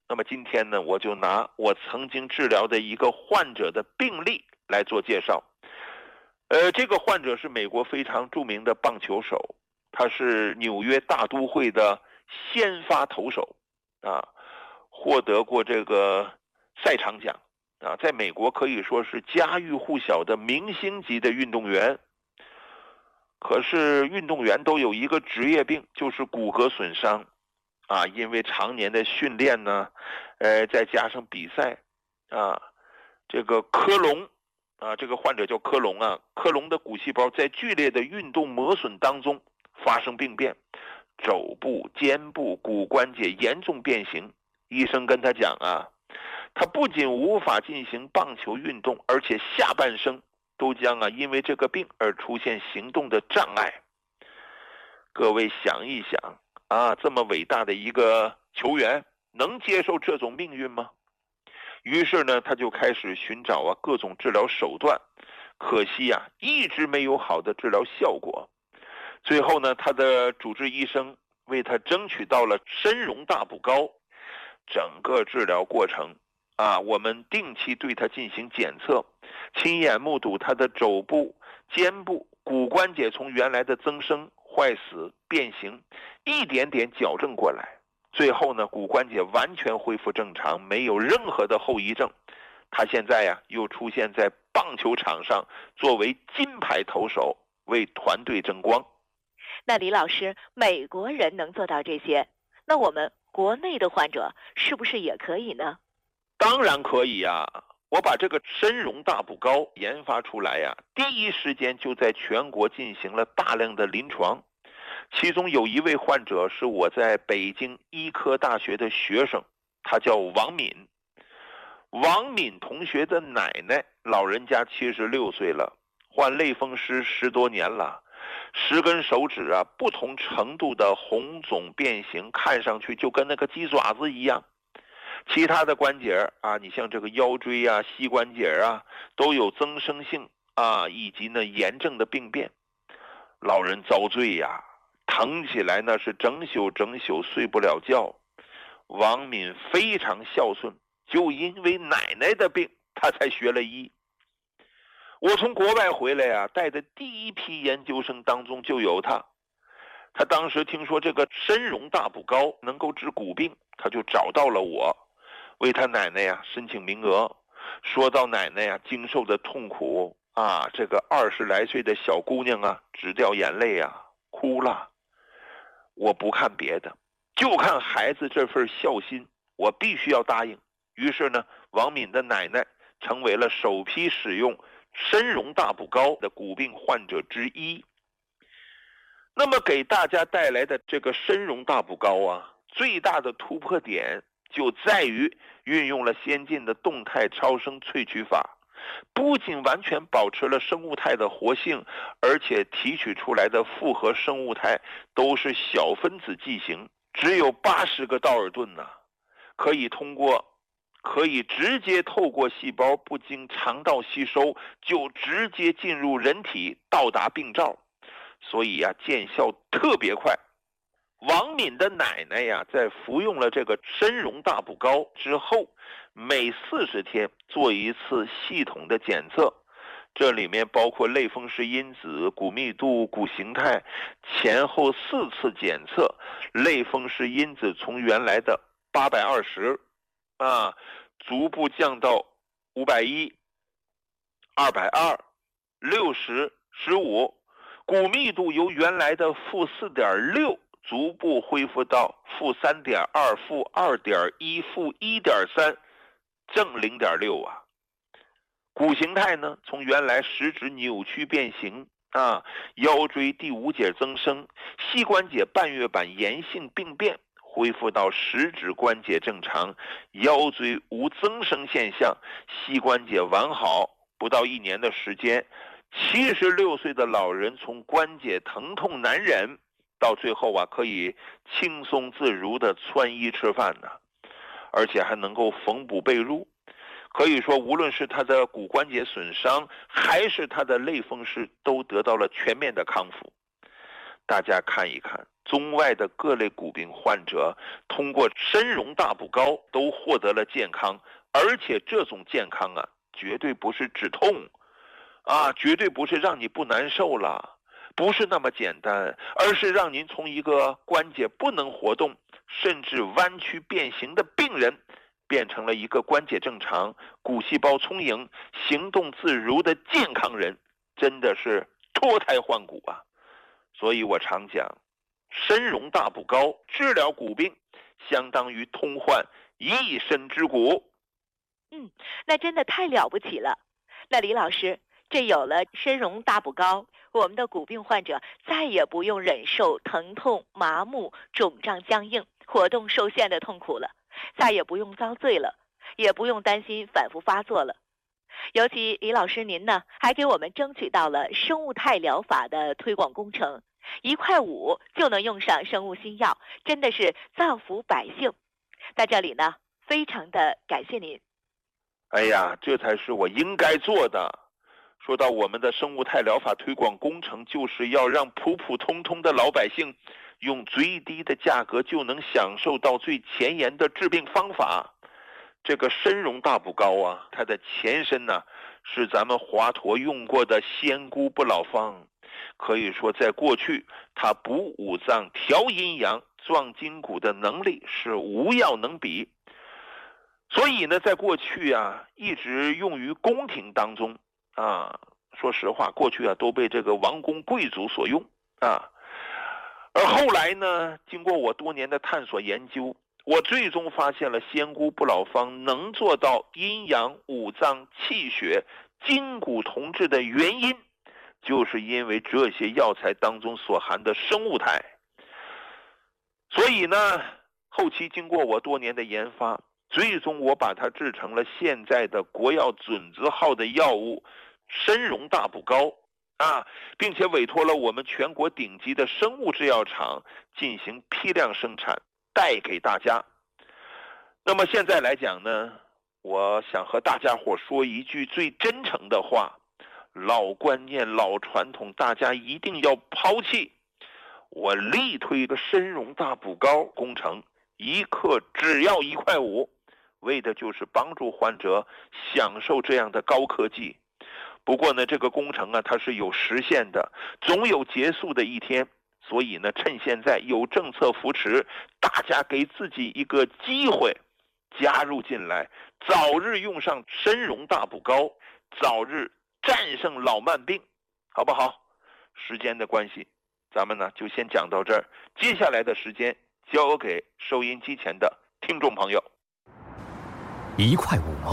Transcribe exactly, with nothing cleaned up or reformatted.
那么今天呢，我就拿我曾经治疗的一个患者的病例来做介绍。呃，这个患者是美国非常著名的棒球手，他是纽约大都会的先发投手啊，获得过这个赛场奖啊，在美国可以说是家喻户晓的明星级的运动员。可是运动员都有一个职业病，就是骨骼损伤啊，因为常年的训练呢，呃，再加上比赛啊，这个科隆啊，这个患者叫科隆啊，科隆的骨细胞在剧烈的运动磨损当中发生病变，肘部、肩部骨关节严重变形。医生跟他讲啊，他不仅无法进行棒球运动，而且下半生都将啊因为这个病而出现行动的障碍。各位想一想啊，这么伟大的一个球员能接受这种命运吗？于是呢，他就开始寻找啊各种治疗手段，可惜啊一直没有好的治疗效果。最后呢，他的主治医生为他争取到了参茸大补膏。整个治疗过程啊，我们定期对他进行检测，亲眼目睹他的肘部、肩部骨关节从原来的增生、坏死、变形，一点点矫正过来。最后呢，骨关节完全恢复正常，没有任何的后遗症。他现在呀，又出现在棒球场上，作为金牌投手，为团队争光。 那李老师，美国人能做到这些，那我们国内的患者是不是也可以呢？ 当然可以呀、啊！我把这个参茸大补膏研发出来呀、啊，第一时间就在全国进行了大量的临床。其中有一位患者是我在北京医科大学的学生，他叫王敏。王敏同学的奶奶老人家七十六岁了，患类风湿十多年了，十根手指啊不同程度的红肿变形，看上去就跟那个鸡爪子一样。其他的关节啊，你像这个腰椎啊、膝关节啊，都有增生性啊，以及呢炎症的病变。老人遭罪呀，疼起来那是整宿整宿睡不了觉。王敏非常孝顺，就因为奶奶的病，他才学了医。我从国外回来啊，带的第一批研究生当中就有他。他当时听说这个参茸大补膏能够治骨病，他就找到了我，为他奶奶呀申请名额。说到奶奶呀经受的痛苦啊，这个二十来岁的小姑娘啊，直掉眼泪啊，哭了。我不看别的，就看孩子这份孝心，我必须要答应。于是呢，王敏的奶奶成为了首批使用参茸大补膏的骨病患者之一。那么给大家带来的这个参茸大补膏啊，最大的突破点就在于运用了先进的动态超声萃取法，不仅完全保持了生物态的活性，而且提取出来的复合生物态都是小分子剂型，只有八十个道尔顿呢、啊，可以通过可以直接透过细胞不经肠道吸收，就直接进入人体，到达病灶，所以呀、啊，见效特别快。王敏的奶奶呀，在服用了这个参茸大补膏之后，每四十天做一次系统的检测，这里面包括类风湿因子、骨密度、骨形态，前后四次检测，类风湿因子从原来的八百二十啊，逐步降到五百一、二百二、六十、十五，骨密度由原来的负四点六。逐步恢复到负三点二、负二点一、负一点三、正零点六啊。骨形态呢，从原来食指扭曲变形啊，腰椎第五节增生，膝关节半月板炎性病变，恢复到食指关节正常，腰椎无增生现象，膝关节完好。不到一年的时间，七十六岁的老人从关节疼痛难忍，到最后啊，可以轻松自如的穿衣吃饭呢，而且还能够缝补被褥。可以说，无论是他的骨关节损伤，还是他的类风湿，都得到了全面的康复。 大家看一看，中外的各类骨病患者通过参茸大补膏都获得了健康，而且这种健康啊，绝对不是止痛啊，绝对不是让你不难受了，不是那么简单，而是让您从一个关节不能活动，甚至弯曲变形的病人，变成了一个关节正常、骨细胞充盈、行动自如的健康人，真的是脱胎换骨啊！所以我常讲，参茸大补膏治疗骨病，相当于通换一身之骨。 嗯，那真的太了不起了。那李老师，这有了参茸大补膏，我们的骨病患者再也不用忍受疼痛、麻木、肿胀僵硬、活动受限的痛苦了，再也不用遭罪了，也不用担心反复发作了。尤其李老师您呢，还给我们争取到了生物态疗法的推广工程，一块五就能用上生物新药，真的是造福百姓。在这里呢，非常的感谢您。 哎呀，这才是我应该做的。说到我们的生物态疗法推广工程，就是要让普普通通的老百姓用最低的价格就能享受到最前沿的治病方法。这个参茸大补膏啊，它的前身呢是咱们华佗用过的仙姑不老方，可以说在过去它补五脏、调阴阳、壮筋骨的能力是无药能比。所以呢，在过去啊，一直用于宫廷当中啊。说实话，过去啊都被这个王公贵族所用啊。而后来呢，经过我多年的探索研究，我最终发现了仙姑不老方能做到阴阳、五脏、气血、筋骨同治的原因，就是因为这些药材当中所含的生物态。所以呢，后期经过我多年的研发，最终我把它制成了现在的国药准字号的药物参茸大补膏啊，并且委托了我们全国顶级的生物制药厂进行批量生产，带给大家。那么现在来讲呢，我想和大家伙说一句最真诚的话，老观念、老传统，大家一定要抛弃。我力推一个参茸大补膏工程，一克只要一块五，为的就是帮助患者享受这样的高科技。不过呢，这个工程啊，它是有时限的，总有结束的一天。所以呢，趁现在有政策扶持，大家给自己一个机会，加入进来，早日用上参茸大补膏，早日战胜老慢病，好不好？时间的关系，咱们呢就先讲到这儿，接下来的时间交给收音机前的听众朋友。 一块五毛